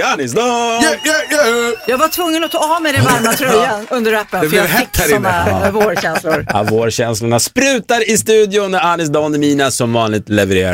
Anis Don! Jag var tvungen att ta av mig den varma tröjan under rappen. Det för jag blev fick hett här inne. såna vårkänslor. Ja, vårkänslorna sprutar i studion när Anis Don Mina som vanligt levererar.